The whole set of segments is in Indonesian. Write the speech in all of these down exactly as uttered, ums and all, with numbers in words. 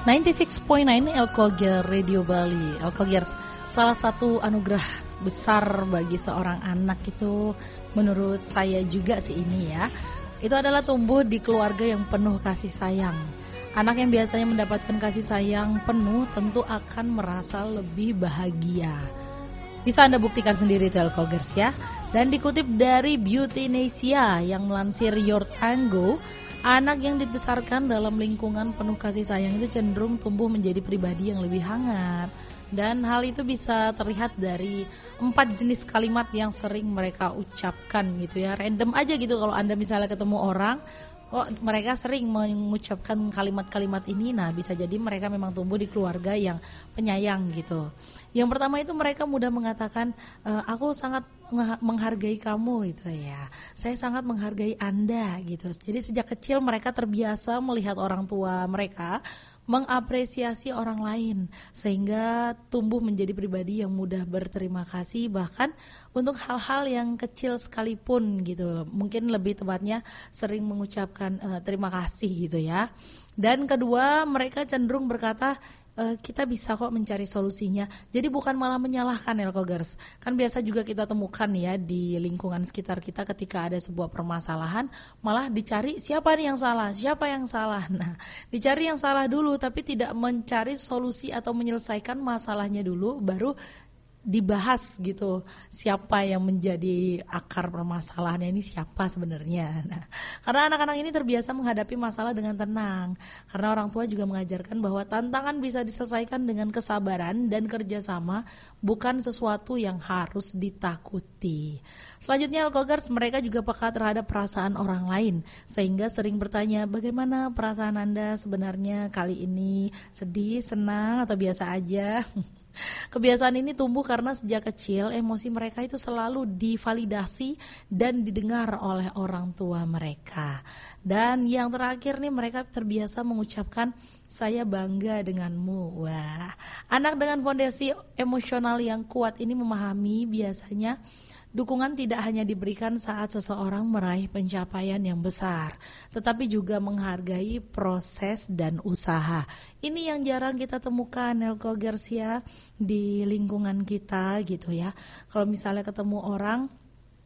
sembilan puluh enam koma sembilan Elkoger Radio Bali. Elkoger, salah satu anugerah besar bagi seorang anak itu menurut saya juga sih ini ya. Itu adalah tumbuh di keluarga yang penuh kasih sayang. Anak yang biasanya mendapatkan kasih sayang penuh tentu akan merasa lebih bahagia. Bisa Anda buktikan sendiri tuh Elkogers ya. Dan dikutip dari Beautynesia yang melansir Your Tango, anak yang dibesarkan dalam lingkungan penuh kasih sayang itu cenderung tumbuh menjadi pribadi yang lebih hangat. Dan hal itu bisa terlihat dari empat jenis kalimat yang sering mereka ucapkan gitu ya. Random aja gitu kalau Anda misalnya ketemu orang, oh mereka sering mengucapkan kalimat-kalimat ini. Nah bisa jadi mereka memang tumbuh di keluarga yang penyayang gitu. Yang pertama itu mereka mudah mengatakan, e, aku sangat menghargai kamu gitu ya. Saya sangat menghargai Anda gitu. Jadi sejak kecil mereka terbiasa melihat orang tua mereka mengapresiasi orang lain sehingga tumbuh menjadi pribadi yang mudah berterima kasih bahkan untuk hal-hal yang kecil sekalipun gitu. Mungkin lebih tepatnya sering mengucapkan uh, terima kasih gitu ya. Dan kedua, mereka cenderung berkata Uh, kita bisa kok mencari solusinya. Jadi bukan malah menyalahkan Elkogers. Kan biasa juga kita temukan ya di lingkungan sekitar kita ketika ada sebuah permasalahan, malah dicari siapa nih yang salah, siapa yang salah. Nah, dicari yang salah dulu tapi tidak mencari solusi atau menyelesaikan masalahnya dulu, baru dibahas gitu siapa yang menjadi akar permasalahannya ini siapa sebenarnya. Nah, karena anak-anak ini terbiasa menghadapi masalah dengan tenang karena orang tua juga mengajarkan bahwa tantangan bisa diselesaikan dengan kesabaran dan kerjasama, bukan sesuatu yang harus ditakuti. Selanjutnya Elkogers, mereka juga peka terhadap perasaan orang lain sehingga sering bertanya bagaimana perasaan Anda sebenarnya kali ini, sedih, senang atau biasa aja. Kebiasaan ini tumbuh karena sejak kecil emosi mereka itu selalu divalidasi dan didengar oleh orang tua mereka. Dan yang terakhir nih, mereka terbiasa mengucapkan saya bangga denganmu. Wah, anak dengan fondasi emosional yang kuat ini memahami biasanya dukungan tidak hanya diberikan saat seseorang meraih pencapaian yang besar, tetapi juga menghargai proses dan usaha. Ini yang jarang kita temukan Elkogers ya di lingkungan kita gitu ya. Kalau misalnya ketemu orang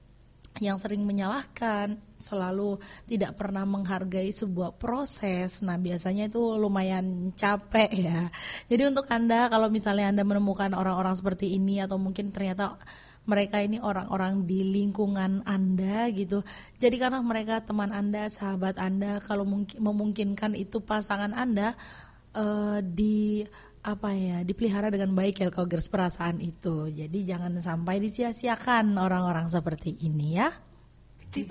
yang sering menyalahkan, selalu tidak pernah menghargai sebuah proses, nah biasanya itu lumayan capek ya. Jadi untuk Anda, kalau misalnya Anda menemukan orang-orang seperti ini atau mungkin ternyata mereka ini orang-orang di lingkungan Anda gitu, jadikanlah mereka teman Anda, sahabat Anda. Kalau mungkin memungkinkan itu pasangan Anda, uh, di apa ya dipelihara dengan baik Elkogers perasaan itu. Jadi jangan sampai disia-siakan orang-orang seperti ini ya.